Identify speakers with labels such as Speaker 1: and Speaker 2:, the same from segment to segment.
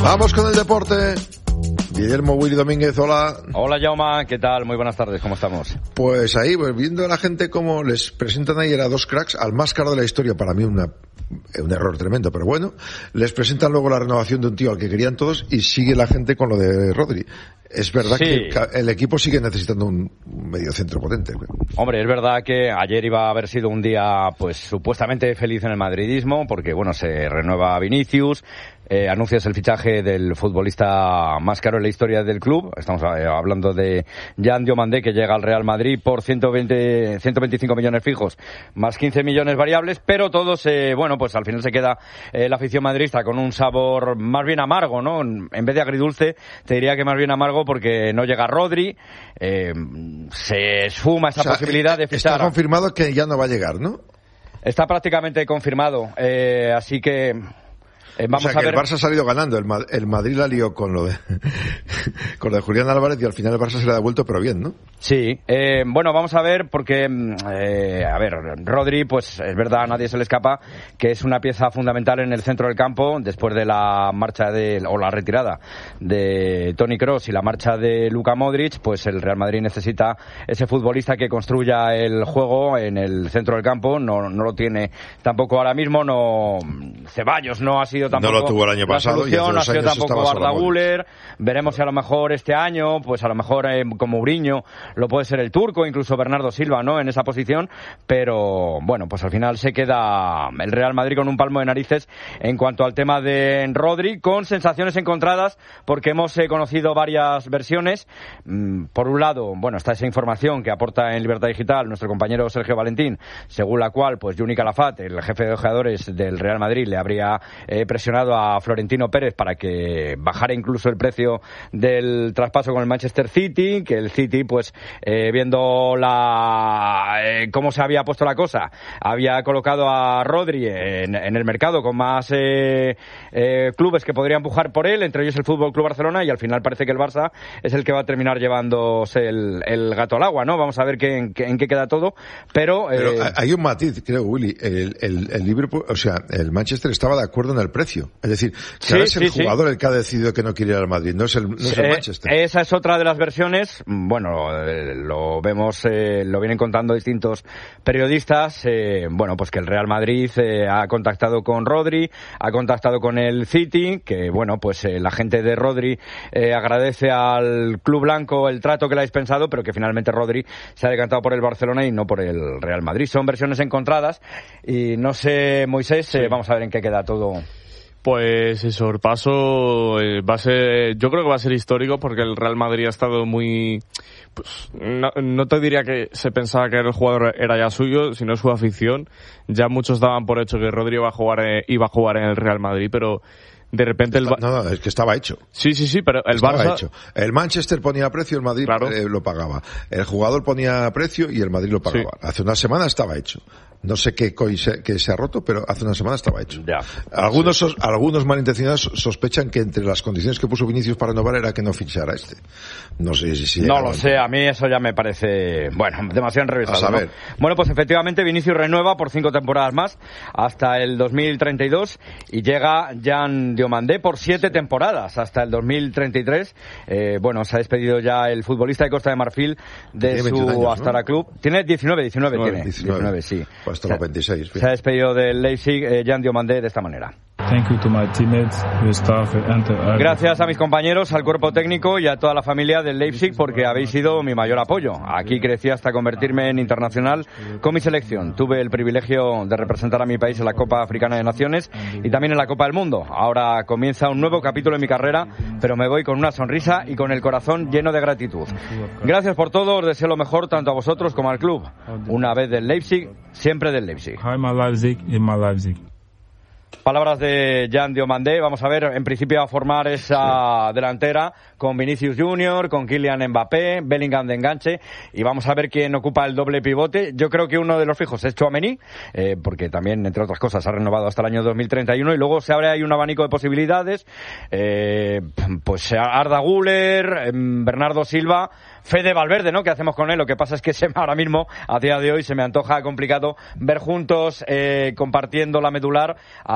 Speaker 1: Vamos con el deporte. Guillermo Willy Domínguez, hola.
Speaker 2: Hola, Jaume, ¿qué tal? Muy buenas tardes, ¿cómo estamos?
Speaker 1: Pues ahí, viendo a la gente cómo les presentan ayer a dos cracks, al más caro de la historia, para mí un error tremendo, pero bueno, les presentan luego la renovación de un tío al que querían todos y sigue la gente con lo de Rodri. Es verdad que el equipo sigue necesitando un mediocentro potente.
Speaker 2: Hombre, es verdad que ayer iba a haber sido un día, pues, supuestamente feliz en el madridismo, porque, bueno, se renueva Vinicius, anuncias el fichaje del futbolista más caro en la historia del club. Estamos hablando de Jan Diomandé, que llega al Real Madrid por 125 millones fijos, más 15 millones variables, pero todos, bueno, pues al final se queda la afición madridista con un sabor más bien amargo, ¿no? En vez de agridulce, te diría que más bien amargo, porque no llega Rodri, se esfuma esa posibilidad de fichar.
Speaker 1: Está confirmado que ya no va a llegar, ¿no?
Speaker 2: Está prácticamente confirmado, así que vamos a ver.
Speaker 1: El Barça ha salido ganando, el Madrid la lió con lo de con lo de Julián Álvarez y al final el Barça se le ha devuelto, pero bien, ¿no?
Speaker 2: Sí, bueno, vamos a ver, porque, a ver, Rodri, pues es verdad, a nadie se le escapa que es una pieza fundamental en el centro del campo, después de la marcha o la retirada de Toni Kroos y la marcha de Luka Modric, pues el Real Madrid necesita ese futbolista que construya el juego en el centro del campo. No lo tiene tampoco ahora mismo, Ceballos no ha sido tampoco,
Speaker 1: no lo tuvo el año pasado,
Speaker 2: y no ha sido tampoco Arda Güler. Veremos si a lo mejor este año, pues a lo mejor como Mourinho lo puede ser el turco, incluso Bernardo Silva, ¿no?, en esa posición, pero bueno, pues al final se queda el Real Madrid con un palmo de narices en cuanto al tema de Rodri, con sensaciones encontradas, porque hemos conocido varias versiones. Por un lado, bueno, está esa información que aporta en Libertad Digital nuestro compañero Sergio Valentín, según la cual, pues Juni Calafat, el jefe de ojeadores del Real Madrid, le habría presionado a Florentino Pérez para que bajara incluso el precio del traspaso con el Manchester City, que el City, pues viendo cómo se había puesto la cosa, había colocado a Rodri en el mercado con más clubes que podrían empujar por él, entre ellos el Fútbol Club Barcelona, y al final parece que el Barça es el que va a terminar llevándose el gato al agua, ¿no? Vamos a ver en qué queda todo, pero
Speaker 1: hay un matiz, creo, Willy. El Liverpool, o sea, el Manchester estaba de acuerdo en el precio, es decir, que ahora es el jugador el que ha decidido que no quiere ir al Madrid, no es el Manchester.
Speaker 2: Esa es otra de las versiones. Bueno, lo vemos, lo vienen contando distintos periodistas, bueno, pues que el Real Madrid ha contactado con Rodri, ha contactado con el City, que bueno, pues la gente de Rodri agradece al club blanco el trato que le ha dispensado, pero que finalmente Rodri se ha decantado por el Barcelona y no por el Real Madrid. Son versiones encontradas y no sé, Moisés, vamos a ver en qué queda todo.
Speaker 3: Pues el sorpaso va a ser, yo creo que va a ser histórico, porque el Real Madrid ha estado muy, pues no te diría que se pensaba que el jugador era ya suyo, sino su afición. Ya muchos daban por hecho que Rodri iba a jugar en el Real Madrid, pero de repente
Speaker 1: No, es que estaba hecho.
Speaker 2: Sí,
Speaker 3: pero el Barça...
Speaker 1: hecho. El Manchester ponía precio, el Madrid lo pagaba. El jugador ponía precio y el Madrid lo pagaba. Sí. Hace una semana estaba hecho. No sé qué se ha roto, pero hace una semana estaba hecho.
Speaker 2: Ya.
Speaker 1: Algunos malintencionados sospechan que entre las condiciones que puso Vinicius para renovar era que no fichara este. No sé si...
Speaker 2: No lo sé, a mí eso ya me parece, bueno, demasiado enrevesado, ¿no? Bueno, pues efectivamente Vinicius renueva por 5 temporadas más, hasta el 2032, y llega Jan Diomandé por 7 temporadas, hasta el 2033. Bueno, se ha despedido ya el futbolista de Costa de Marfil de su Astana Club. Tiene 19, sí.
Speaker 1: Hasta los 26.
Speaker 2: Se ha despedido del Leipzig, Jan Diomandé, de esta manera. Gracias a mis compañeros, al cuerpo técnico y a toda la familia del Leipzig, porque habéis sido mi mayor apoyo. Aquí crecí hasta convertirme en internacional con mi selección. Tuve el privilegio de representar a mi país en la Copa Africana de Naciones y también en la Copa del Mundo. Ahora comienza un nuevo capítulo en mi carrera, pero me voy con una sonrisa y con el corazón lleno de gratitud. Gracias por todo, os deseo lo mejor tanto a vosotros como al club. Una vez del Leipzig, siempre del Leipzig. Palabras de Jan Diomandé. Vamos a ver, en principio a formar esa delantera con Vinicius Junior, con Kylian Mbappé, Bellingham de enganche, y vamos a ver quién ocupa el doble pivote. Yo creo que uno de los fijos es Tchouaméni, porque también, entre otras cosas, ha renovado hasta el año 2031, y luego se abre ahí un abanico de posibilidades, pues Arda Güler, Bernardo Silva, Fede Valverde, ¿no? ¿Qué hacemos con él? Lo que pasa es que ahora mismo, a día de hoy, se me antoja complicado ver juntos, compartiendo la medular, a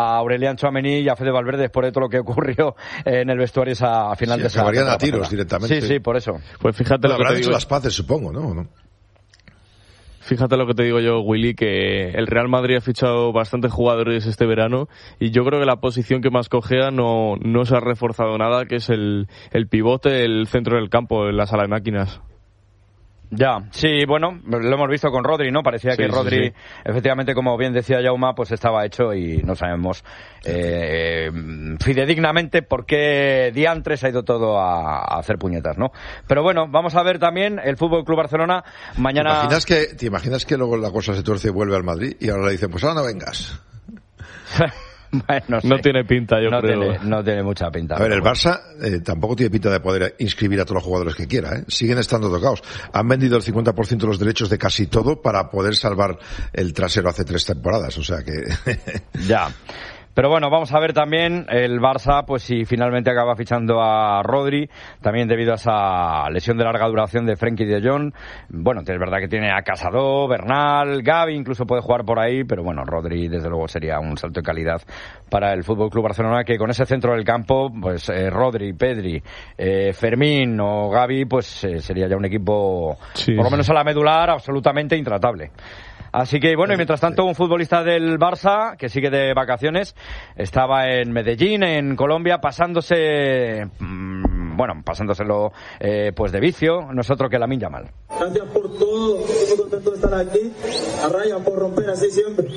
Speaker 2: a Aurelian Tchouaméni y a Fede Valverde después de todo lo que ocurrió en el vestuario a final de esa
Speaker 1: acabarían a tiros directamente.
Speaker 2: Sí, por eso.
Speaker 3: Pues fíjate lo que
Speaker 1: habrán
Speaker 3: te
Speaker 1: hecho
Speaker 3: digo.
Speaker 1: las paces, supongo, ¿no?
Speaker 3: Fíjate lo que te digo yo, Willy, que el Real Madrid ha fichado bastantes jugadores este verano y yo creo que la posición que más cojea no se ha reforzado nada, que es el pivote, el centro del campo, en la sala de máquinas.
Speaker 2: Ya, sí, bueno, lo hemos visto con Rodri, ¿no? Parecía que Rodri, efectivamente, como bien decía Jaume, pues estaba hecho y no sabemos fidedignamente por qué diantres ha ido todo a hacer puñetas, ¿no? Pero bueno, vamos a ver también el Fútbol Club Barcelona mañana.
Speaker 1: ¿Te imaginas que luego la cosa se tuerce y vuelve al Madrid y ahora le dicen, pues ahora no vengas?
Speaker 2: Bueno, no sé.
Speaker 3: No tiene pinta, yo creo.
Speaker 2: No tiene mucha pinta.
Speaker 1: A ver, el Barça tampoco tiene pinta de poder inscribir a todos los jugadores que quiera, ¿eh? Siguen estando tocados. Han vendido el 50% de los derechos de casi todo para poder salvar el trasero hace 3 temporadas, o sea que...
Speaker 2: Ya. Pero bueno, vamos a ver también el Barça, pues si finalmente acaba fichando a Rodri, también debido a esa lesión de larga duración de Frenkie de Jong. Bueno, es verdad que tiene a Casado, Bernal, Gavi, incluso puede jugar por ahí, pero bueno, Rodri desde luego sería un salto de calidad para el Fútbol Club Barcelona, que con ese centro del campo, pues Rodri, Pedri, Fermín o Gavi, pues sería ya un equipo, por lo menos a la medular, absolutamente intratable. Así que, bueno, y mientras tanto, un futbolista del Barça, que sigue de vacaciones, estaba en Medellín, en Colombia, pasándoselo, pues de vicio, no es otro que Lamine Yamal.
Speaker 4: Gracias por todo, estoy muy contento de estar aquí. A Ryan por romper así siempre.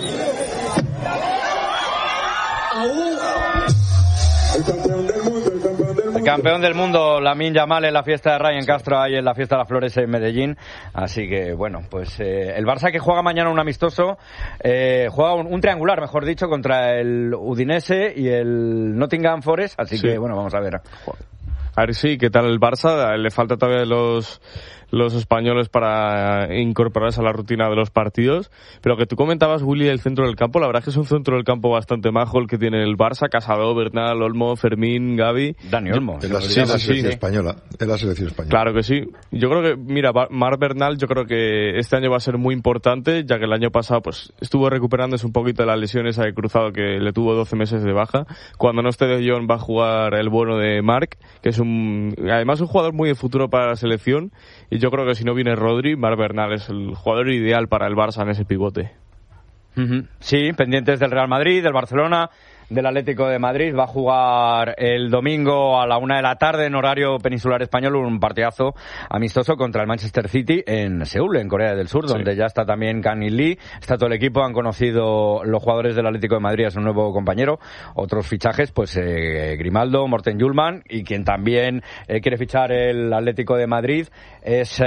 Speaker 4: El campeón del mundo.
Speaker 2: El campeón del mundo, Lamine Yamal, en la fiesta de Ryan Castro, ahí en la fiesta de las Flores en Medellín. Así que, bueno, pues el Barça, que juega mañana un amistoso, juega un triangular, mejor dicho, contra el Udinese y el Nottingham Forest. Así que, bueno, vamos a ver.
Speaker 3: A ver, sí, ¿qué tal el Barça? Le falta todavía los españoles para incorporarse a la rutina de los partidos, pero que tú comentabas, Willy, del centro del campo, la verdad es que es un centro del campo bastante majo el que tiene el Barça: Casado, Bernal, Olmo, Fermín, Gavi.
Speaker 2: Dani Olmo.
Speaker 1: Es la selección española.
Speaker 3: Claro que sí. Yo creo que, mira, Marc Bernal, yo creo que este año va a ser muy importante, ya que el año pasado pues estuvo recuperándose un poquito de las lesiones de cruzado, que le tuvo 12 meses de baja. Cuando no esté De Jong va a jugar el bueno de Marc, que es además un jugador muy de futuro para la selección. Y yo creo que si no viene Rodri, Marc Bernal es el jugador ideal para el Barça en ese pivote.
Speaker 2: Sí, pendientes del Real Madrid, del Barcelona, del Atlético de Madrid. Va a jugar el domingo a la 1 de la tarde en horario peninsular español un partidazo amistoso contra el Manchester City en Seúl, en Corea del Sur, donde ya está también Kang In Lee, está todo el equipo. Han conocido los jugadores del Atlético de Madrid a su nuevo compañero. Otros fichajes, pues Grimaldo, Morten Hjulmand, y quien también quiere fichar el Atlético de Madrid es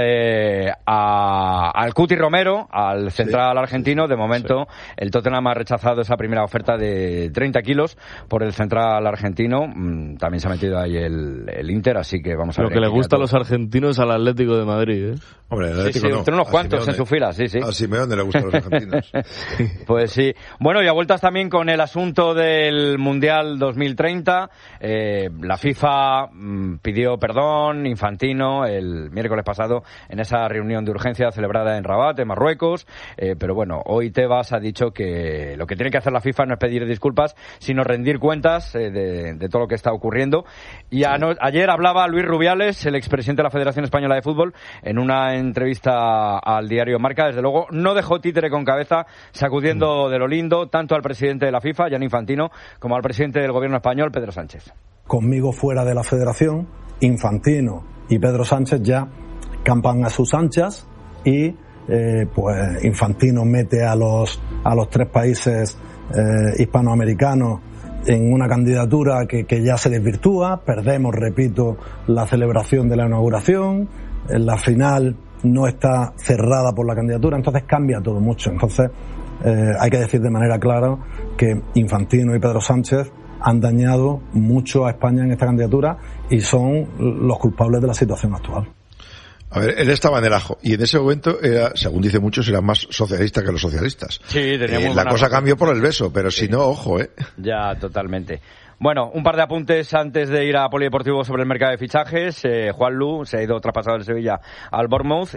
Speaker 2: al Cuti Romero, al central argentino. De momento el Tottenham ha rechazado esa primera oferta de 30 kilos por el central argentino. También se ha metido ahí el Inter, así que vamos a ver.
Speaker 3: Lo que le gusta a los argentinos al Atlético de Madrid, ¿eh?
Speaker 1: Hombre, el Atlético no.
Speaker 2: Tiene unos cuantos en su fila, sí.
Speaker 1: A Simeone le gustan los argentinos.
Speaker 2: Pues sí. Bueno, y a vueltas también con el asunto del Mundial 2030. La FIFA pidió perdón, Infantino, el miércoles pasado, en esa reunión de urgencia celebrada en Rabat, en Marruecos. Pero bueno, hoy Tebas ha dicho que lo que tiene que hacer la FIFA no es pedir disculpas, sino rendir cuentas de todo lo que está ocurriendo. Y ayer hablaba Luis Rubiales, el expresidente de la Federación Española de Fútbol, en una entrevista al diario Marca. Desde luego no dejó títere con cabeza, sacudiendo de lo lindo tanto al presidente de la FIFA, Gianni Infantino, como al presidente del gobierno español, Pedro Sánchez.
Speaker 5: Conmigo fuera de la Federación, Infantino y Pedro Sánchez ya campan a sus anchas y pues Infantino mete a los 3 países hispanoamericanos en una candidatura que ya se desvirtúa. Perdemos, repito, la celebración de la inauguración. En la final no está cerrada por la candidatura, entonces cambia todo mucho. Entonces hay que decir de manera clara que Infantino y Pedro Sánchez han dañado mucho a España en esta candidatura y son los culpables de la situación actual.
Speaker 1: A ver, él estaba en el ajo y en ese momento era, según dice muchos, era más socialista que los socialistas.
Speaker 2: Sí, teníamos
Speaker 1: la cosa cambió por el beso, pero si no, ojo,
Speaker 2: Ya, totalmente. Bueno, un par de apuntes antes de ir a Polideportivo sobre el mercado de fichajes. Juanlu se ha ido traspasado del Sevilla al Bournemouth